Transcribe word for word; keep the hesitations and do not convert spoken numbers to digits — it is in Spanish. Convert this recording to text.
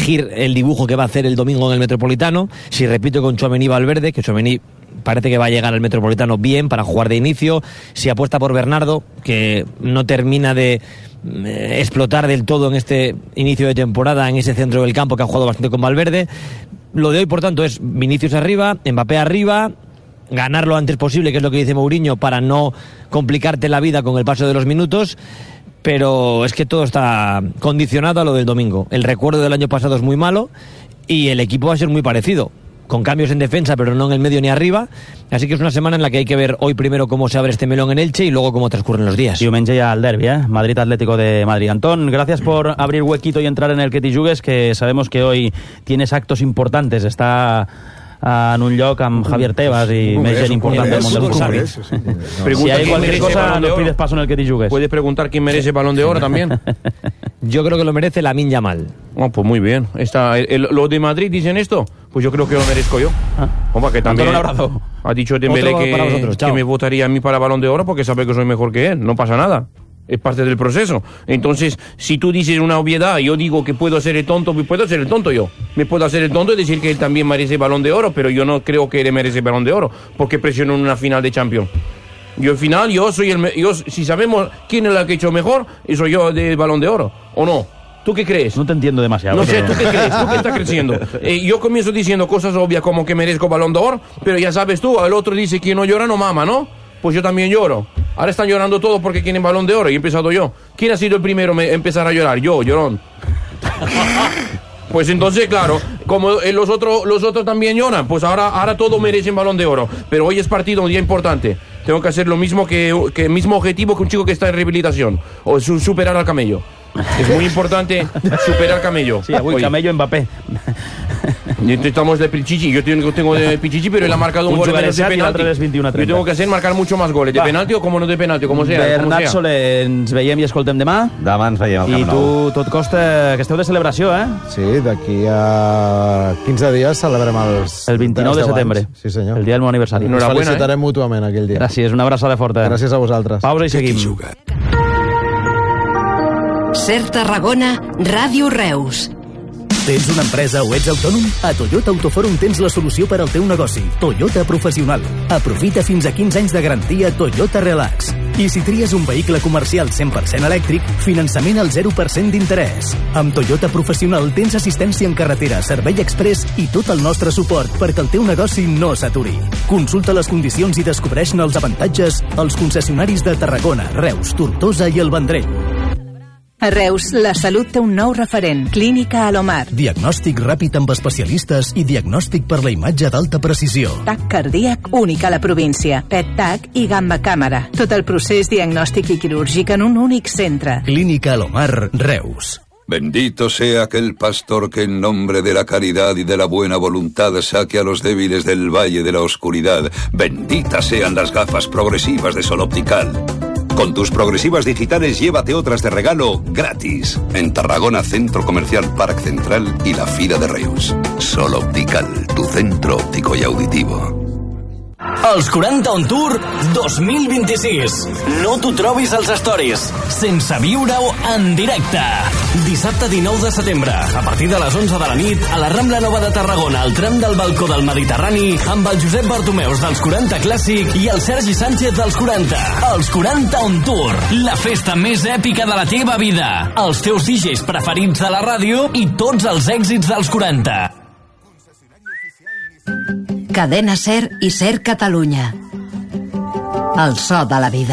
elegir el dibujo que va a hacer el domingo en el Metropolitano, si repito con Tchouaméni y Valverde, que Tchouaméni parece que va a llegar al Metropolitano bien para jugar de inicio, si apuesta por Bernardo, que no termina de eh, explotar del todo en este inicio de temporada en ese centro del campo que ha jugado bastante con Valverde. Lo de hoy, por tanto, es Vinicius arriba, Mbappé arriba, ganar lo antes posible, que es lo que dice Mourinho, para no complicarte la vida con el paso de los minutos. Pero es que todo está condicionado a lo del domingo. El recuerdo del año pasado es muy malo y el equipo va a ser muy parecido, con cambios en defensa, pero no en el medio ni arriba. Así que es una semana en la que hay que ver hoy primero cómo se abre este melón en Elche y luego cómo transcurren los días. Diumenge ya al derbi, ¿eh? Madrid Atlético de Madrid. Antón, gracias por abrir huequito y entrar en el que te jugues, que sabemos que hoy tienes actos importantes. Está en un lloc amb Javier Tebas y més gent important del món del futsal. Si hay cualquier cosa, nos pides paso en el que te jugues. ¿Puedes preguntar quién merece el Balón de Oro también? Yo creo que lo merece Lamine Yamal. Oh, pues muy bien. Está, el, el, ¿Los de Madrid dicen esto? Pues yo creo que lo merezco yo. Ah. Opa, que también un abrazo. Ha dicho Dembélé que, que me votaría a mí para Balón de Oro porque sabe que soy mejor que él. No pasa nada. Es parte del proceso. Entonces, si tú dices una obviedad, yo digo que puedo ser el tonto, puedo ser el tonto yo. Me puedo hacer el tonto y decir que él también merece Balón de Oro, pero yo no creo que él merece Balón de Oro, porque presionó en una final de Champions. Yo al final, yo soy el... Yo, si sabemos quién es el que ha hecho mejor, soy yo del Balón de Oro, ¿o no? ¿Tú qué crees? No te entiendo demasiado. No sé, ¿tú qué crees? ¿Tú qué estás creciendo? Eh, yo comienzo diciendo cosas obvias como que merezco Balón de Oro, pero ya sabes tú, el otro dice que no llora no mama, ¿no? Pues yo también lloro. Ahora están llorando todos porque quieren Balón de Oro y he empezado yo. ¿Quién ha sido el primero a empezar a llorar? Yo, llorón. Pues entonces, claro, como los otros los otros también lloran, pues ahora, ahora todos merecen Balón de Oro. Pero hoy es partido, un día importante. Tengo que hacer lo mismo que, que mismo objetivo que un chico que está en rehabilitación. O su, superar al camello. Es muy importante superar al camello. Sí, avui camello Mbappé. Estamos de Pichichi, yo tengo, tengo de Pichichi, pero él ha marcado un, un gol menos de penalti. Yo tengo que hacer marcar mucho más goles, de Va. penalti o como no de penalti, como sea. Bernat Soler, ens veiem i escoltem demà. Demà ens veiem al Camp Nou. I tu, tot costa, que esteu de celebració, eh? Sí, d'aquí a quinze dies celebrem els... El vint-i-nou de setembre. Sí, senyor. El dia del meu aniversari. Ens felicitarem eh? mútuament aquell dia. Gràcies, una abraçada forta. Gràcies a vosaltres. Pausa i seguim. Ser Tarragona, Ràdio Reus. Tens una empresa o ets autònom? A Toyota Autoforum tens la solució per al teu negoci. Toyota Professional. Aprofita fins a quinze anys de garantia Toyota Relax. I si tries un vehicle comercial cent per cent elèctric, finançament al zero per cent d'interès. Amb Toyota Professional tens assistència en carretera, servei express i tot el nostre suport perquè el teu negoci no s'aturi. Consulta les condicions i descobreix-ne els avantatges als concessionaris de Tarragona, Reus, Tortosa i el Vendrell. A Reus, la salut té un nou referent. Clínica Alomar. Diagnòstic ràpid amb especialistes i diagnòstic per la imatge d'alta precisió. TAC cardíac únic a la província. P E T-TAC i gamma càmera. Tot el procés diagnòstic i quirúrgic en un únic centre. Clínica Alomar, Reus. Bendito sea aquel pastor que en nombre de la caridad y de la buena voluntad saque a los débiles del valle de la oscuridad. Benditas sean las gafas progresivas de Sol Optical. Con tus progresivas digitales llévate otras de regalo gratis. En Tarragona, Centro Comercial Parc Central y la Fira de Reus. Sol Optical, tu centro óptico y auditivo. Els quaranta On Tour dos mil vint-i-sis. No t'ho trobis als stories, sense viure-ho en directe. Dissabte dinou de setembre, a partir de les onze de la nit, a la Rambla Nova de Tarragona, al tram del Balcó del Mediterrani, amb el Josep Bartomeus dels quaranta Clàssic i el Sergi Sánchez dels quaranta. Els quaranta On Tour, la festa més èpica de la teva vida. Els teus D Js preferits de la ràdio i tots els èxits dels quaranta. Cadena Ser i Ser Catalunya. El so de la vida.